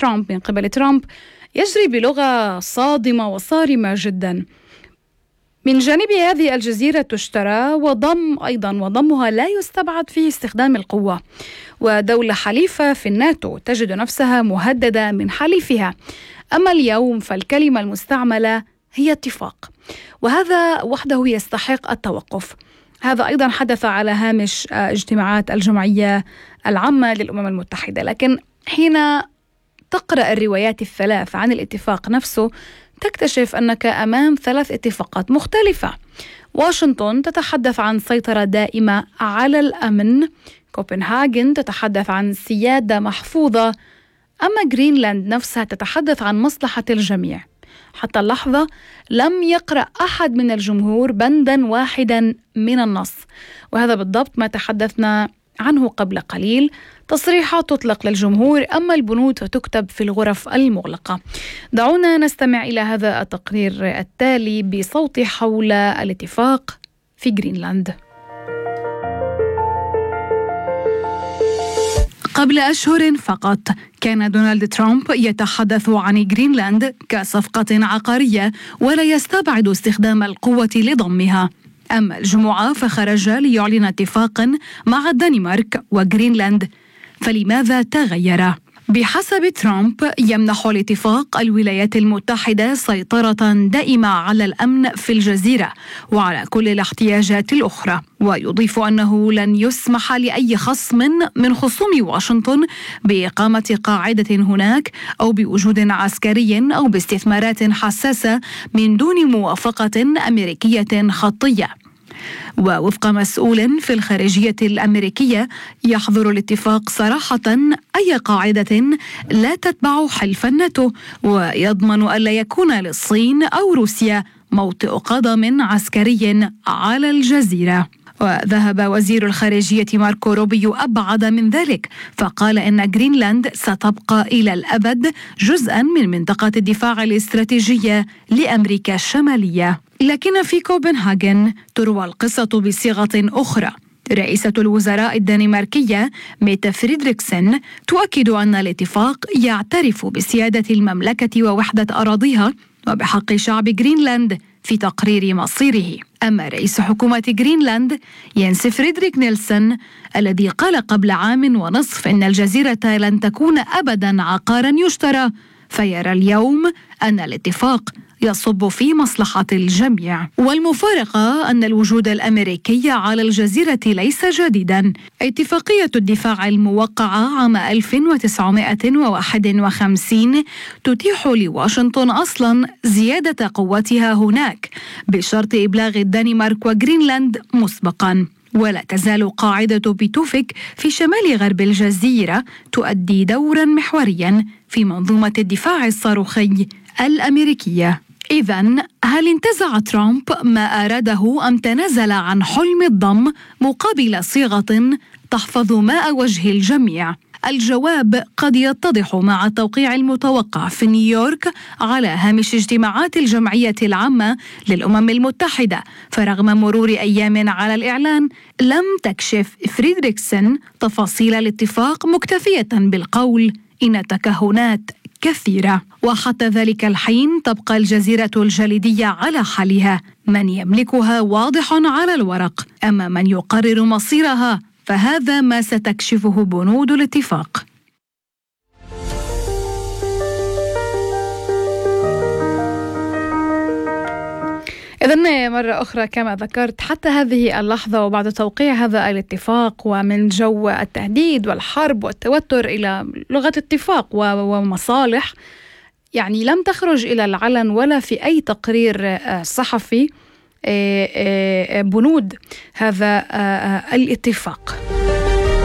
ترامب من قبل ترامب يجري بلغة صادمة وصارمة جدا. من جانب هذه الجزيرة تشترى وضمها لا يستبعد فيه استخدام القوة، ودولة حليفة في الناتو تجد نفسها مهددة من حليفها. أما اليوم فالكلمة المستعملة هي اتفاق، وهذا وحده يستحق التوقف. هذا أيضا حدث على هامش اجتماعات الجمعية العامة للأمم المتحدة. لكن حين تقرأ الروايات الثلاث عن الاتفاق نفسه تكتشف أنك أمام 3 اتفاقات مختلفة. واشنطن تتحدث عن سيطرة دائمة على الأمن، كوبنهاغن تتحدث عن سيادة محفوظة، أما جرينلاند نفسها تتحدث عن مصلحة الجميع. حتى اللحظة لم يقرأ أحد من الجمهور بندا واحدا من النص، وهذا بالضبط ما تحدثنا عنه قبل قليل. تصريحات تطلق للجمهور، أما البنود فتكتب في الغرف المغلقة. دعونا نستمع إلى هذا التقرير التالي بصوت حول الاتفاق في جرينلاند. قبل أشهر فقط كان دونالد ترامب يتحدث عن جرينلاند كصفقة عقارية ولا يستبعد استخدام القوة لضمها. أما الجمعة فخرج ليعلن اتفاقا مع الدنمارك وجرينلاند، فلماذا تغير؟ بحسب ترامب يمنح الاتفاق الولايات المتحدة سيطرة دائمة على الأمن في الجزيرة وعلى كل الاحتياجات الأخرى، ويضيف أنه لن يسمح لأي خصم من خصوم واشنطن بإقامة قاعدة هناك أو بوجود عسكري أو باستثمارات حساسة من دون موافقة أمريكية خطية. ووفق مسؤول في الخارجية الأمريكية يحظر الاتفاق صراحة أي قاعدة لا تتبع حلف الناتو، ويضمن ألا يكون للصين أو روسيا موطئ قدم عسكري على الجزيرة. وذهب وزير الخارجية ماركو روبيو أبعد من ذلك، فقال إن جرينلاند ستبقى إلى الأبد جزءا من منطقة الدفاع الاستراتيجية لأمريكا الشمالية. لكن في كوبنهاغن تروى القصة بصيغة أخرى. رئيسة الوزراء الدنماركية ميتا فريدريكسن تؤكد أن الاتفاق يعترف بسيادة المملكة ووحدة أراضيها وبحق شعب جرينلاند في تقرير مصيره. أما رئيس حكومة جرينلاند ينس فريدريك نيلسون الذي قال قبل 1.5 عام إن الجزيرة لن تكون أبدا عقارا يشترى، فيرى اليوم أن الاتفاق يصب في مصلحة الجميع. والمفارقة أن الوجود الأمريكي على الجزيرة ليس جديدا. اتفاقية الدفاع الموقعة عام 1951 تتيح لواشنطن أصلا زيادة قوتها هناك بشرط إبلاغ الدنمارك وجرينلاند مسبقا. ولا تزال قاعدة بيتوفيك في شمال غرب الجزيرة تؤدي دورا محوريا في منظومة الدفاع الصاروخي الأمريكية. إذن هل انتزع ترامب ما أراده أم تنازل عن حلم الضم مقابل صيغة تحفظ ماء وجه الجميع؟ الجواب قد يتضح مع التوقيع المتوقع في نيويورك على هامش اجتماعات الجمعية العامة للأمم المتحدة. فرغم مرور أيام على الإعلان لم تكشف فريدريكسن تفاصيل الاتفاق، مكتفية بالقول إن تكهنات كثيرة. وحتى ذلك الحين تبقى الجزيرة الجليدية على حالها، من يملكها واضح على الورق، أما من يقرر مصيرها فهذا ما ستكشفه بنود الاتفاق. إذن مرة أخرى كما ذكرت حتى هذه اللحظة وبعد توقيع هذا الاتفاق ومن جو التهديد والحرب والتوتر إلى لغة اتفاق ومصالح، يعني لم تخرج إلى العلن ولا في أي تقرير صحفي بنود هذا الاتفاق.